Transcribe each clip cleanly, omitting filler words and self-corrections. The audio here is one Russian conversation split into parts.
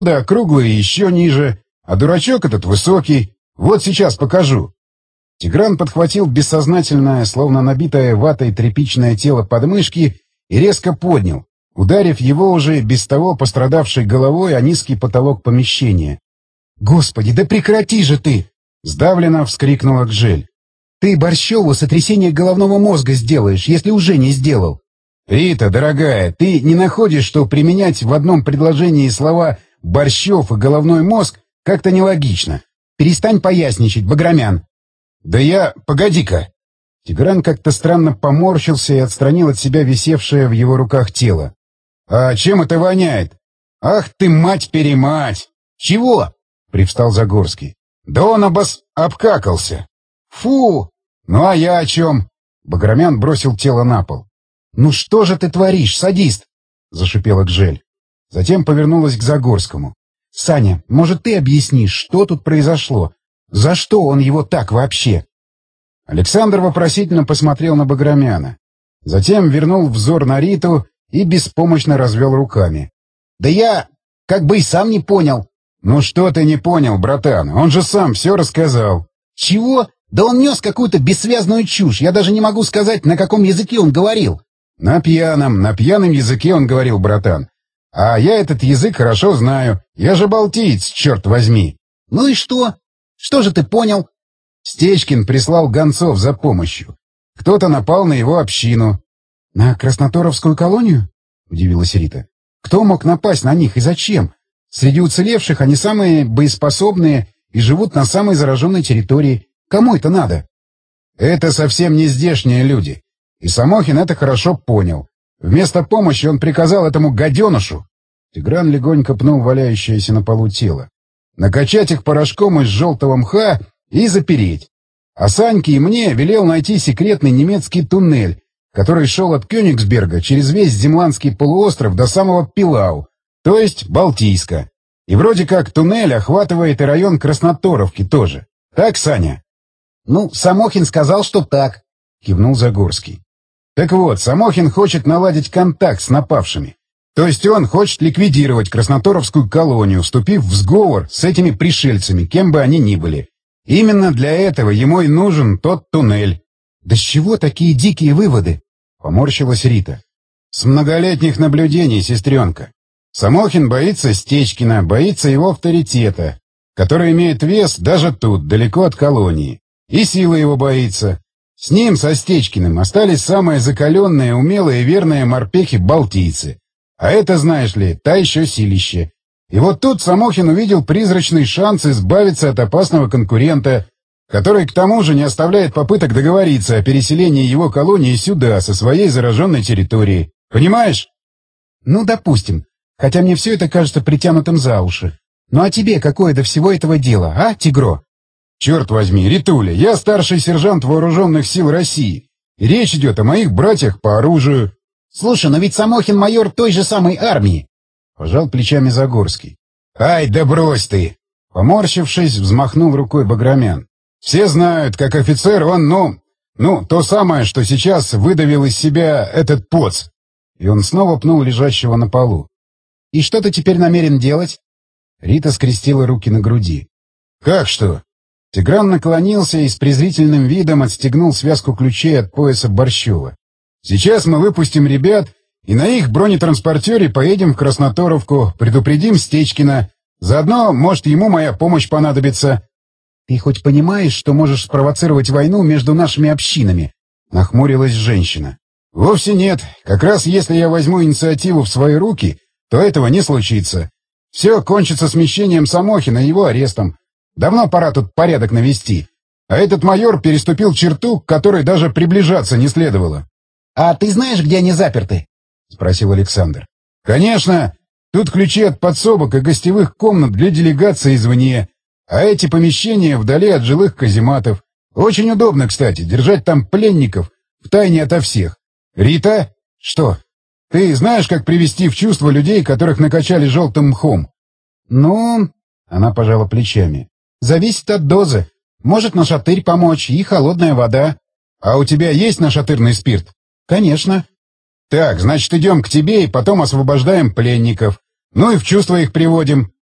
Да, круглые еще ниже, а дурачок этот высокий. Вот сейчас покажу». Тигран подхватил бессознательное, словно набитое ватой тряпичное тело подмышки и резко поднял, ударив его уже без того пострадавшей головой о низкий потолок помещения. «Господи, да прекрати же ты!» — сдавленно вскрикнула Гжель. «Ты Борщеву сотрясение головного мозга сделаешь, если уже не сделал». «Рита, дорогая, ты не находишь, что применять в одном предложении слова «Борщев» и «головной мозг» как-то нелогично? Перестань поясничать, Баграмян». «Да я... Погоди-ка!» Тигран как-то странно поморщился и отстранил от себя висевшее в его руках тело. «А чем это воняет?» «Ах ты, мать-перемать!» «Чего?» — привстал Загорский. «Да он обкакался!» «Фу! Ну а я о чем?» Баграмян бросил тело на пол. «Ну что же ты творишь, садист?» — зашипела Гжель. Затем повернулась к Загорскому. «Саня, может, ты объяснишь, что тут произошло? За что он его так вообще?» Александр вопросительно посмотрел на Баграмяна. Затем вернул взор на Риту и беспомощно развел руками. «Да я как бы и сам не понял». «Ну что ты не понял, братан? Он же сам все рассказал». «Чего? Да он нес какую-то бессвязную чушь. Я даже не могу сказать, на каком языке он говорил». На пьяном языке он говорил, братан. А я этот язык хорошо знаю. Я же балтиец, черт возьми». «Ну и что? Что же ты понял?» Стечкин прислал гонцов за помощью. Кто-то напал на его общину. «На Красноторовскую колонию?» — удивилась Рита. «Кто мог напасть на них и зачем? Среди уцелевших они самые боеспособные и живут на самой зараженной территории. Кому это надо?» «Это совсем не здешние люди. И Самохин это хорошо понял. Вместо помощи он приказал этому гаденышу...» Тигран легонько пнул валяющееся на полу тело. «Накачать их порошком из желтого мха и запереть. А Саньке и мне велел найти секретный немецкий туннель, который шел от Кёнигсберга через весь Земландский полуостров до самого Пилау, то есть Балтийска. И вроде как туннель охватывает и район Красноторовки тоже. Так, Саня?» «Ну, Самохин сказал, что так», — кивнул Загорский. «Так вот, Самохин хочет наладить контакт с напавшими. То есть он хочет ликвидировать Красноторовскую колонию, вступив в сговор с этими пришельцами, кем бы они ни были. Именно для этого ему и нужен тот туннель». «Да с чего такие дикие выводы?» — поморщилась Рита. «С многолетних наблюдений, сестренка. Самохин боится Стечкина, боится его авторитета, который имеет вес даже тут, далеко от колонии. И силы его боится. С ним, со Стечкиным, остались самые закаленные, умелые и верные морпехи-балтийцы. А это, знаешь ли, та еще силище. И вот тут Самохин увидел призрачный шанс избавиться от опасного конкурента, который к тому же не оставляет попыток договориться о переселении его колонии сюда, со своей зараженной территории. Понимаешь?» «Ну, допустим. Хотя мне все это кажется притянутым за уши. Ну а тебе какое до всего этого дело, а, Тигро?» «Черт возьми, Ритуля, я старший сержант Вооруженных сил России. И речь идет о моих братьях по оружию». «Слушай, но ведь Самохин майор той же самой армии», — пожал плечами Загорский. «Ай, да брось ты!» — поморщившись, взмахнул рукой Баграмян. «Все знают, как офицер он, то самое, что сейчас выдавил из себя этот поц». И он снова пнул лежащего на полу. «И что ты теперь намерен делать?» Рита скрестила руки на груди. «Как что?» Тигран наклонился и с презрительным видом отстегнул связку ключей от пояса Борщева. «Сейчас мы выпустим ребят, и на их бронетранспортере поедем в Красноторовку, предупредим Стечкина. Заодно, может, ему моя помощь понадобится». «Ты хоть понимаешь, что можешь спровоцировать войну между нашими общинами?» — нахмурилась женщина. «Вовсе нет. Как раз если я возьму инициативу в свои руки, то этого не случится. Все кончится смещением Самохина и его арестом. Давно пора тут порядок навести. А этот майор переступил черту, к которой даже приближаться не следовало». «А ты знаешь, где они заперты?» — спросил Александр. «Конечно. Тут ключи от подсобок и гостевых комнат для делегации извне. А эти помещения вдали от жилых казематов. Очень удобно, кстати, держать там пленников втайне ото всех. Рита?» «Что? Ты знаешь, как привести в чувство людей, которых накачали желтым мхом?» «Ну...» — она пожала плечами. «Зависит от дозы. Может нашатырь помочь и холодная вода». «А у тебя есть нашатырный спирт?» «Конечно». «Так, значит, идем к тебе и потом освобождаем пленников. Ну и в чувство их приводим».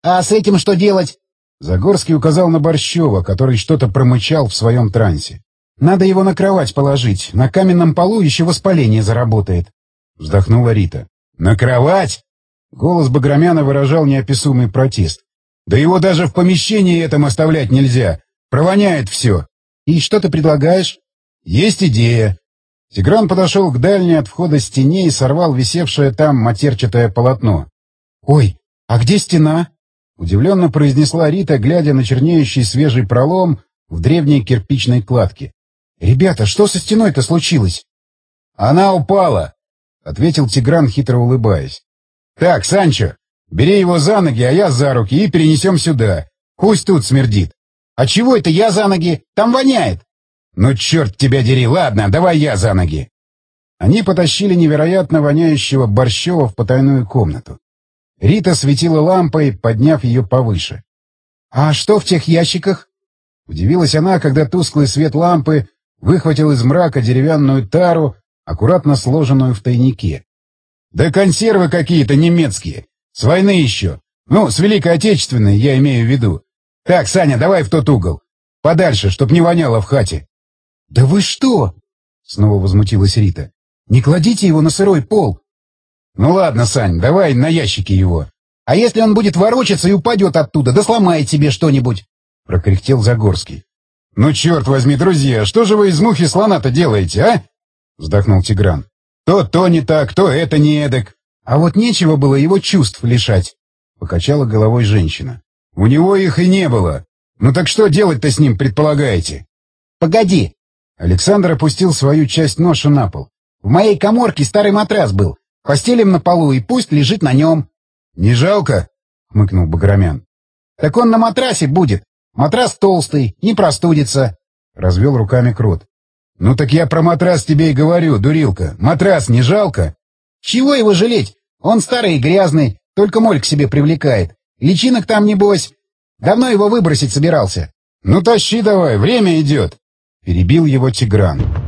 А с этим что делать? Загорский указал на Борщева, который что-то промычал в своем трансе. «Надо его на кровать положить. На каменном полу еще воспаление заработает», — вздохнула Рита. «На кровать?» Голос Баграмяна выражал неописуемый протест. «Да его даже в помещении этом оставлять нельзя. Провоняет все». «И что ты предлагаешь?» «Есть идея». Тигран подошел к дальней от входа стене и сорвал висевшее там матерчатое полотно. «Ой, а где стена?» — удивленно произнесла Рита, глядя на чернеющий свежий пролом в древней кирпичной кладке. «Ребята, что со стеной-то случилось?» «Она упала», — ответил Тигран, хитро улыбаясь. «Так, Санчо, бери его за ноги, а я за руки, и перенесем сюда. Пусть тут смердит». «А чего это я за ноги? Там воняет». «Ну, черт тебя дери, ладно, давай я за ноги». Они потащили невероятно воняющего Борщева в потайную комнату. Рита светила лампой, подняв ее повыше. «А что в тех ящиках?» Удивилась она, когда тусклый свет лампы выхватил из мрака деревянную тару, аккуратно сложенную в тайнике. «Да консервы какие-то немецкие. С войны еще. Ну, с Великой Отечественной, я имею в виду. Так, Саня, давай в тот угол. Подальше, чтоб не воняло в хате». «Да вы что?» — снова возмутилась Рита. «Не кладите его на сырой пол». «Ну ладно, Сань, давай на ящике его». «А если он будет ворочаться и упадет оттуда, да сломает себе что-нибудь?» — прокряхтел Загорский. «Ну, черт возьми, друзья, что же вы из мухи слона-то делаете, а?» — вздохнул Тигран. «То не так, то это не эдак. А вот нечего было его чувств лишать», — покачала головой женщина. «У него их и не было. Ну так что делать-то с ним предполагаете?» «Погоди!» Александр опустил свою часть ноши на пол. «В моей каморке старый матрас был. Постелим на полу, и пусть лежит на нем». «Не жалко?» — хмыкнул Баграмян. «Так он на матрасе будет. Матрас толстый, не простудится», — развел руками Крот. «Ну так я про матрас тебе и говорю, дурилка. Матрас не жалко?» «Чего его жалеть? Он старый и грязный, только моль к себе привлекает. Личинок там, небось. Давно его выбросить собирался». «Ну тащи давай, время идет», — перебил его Тигран.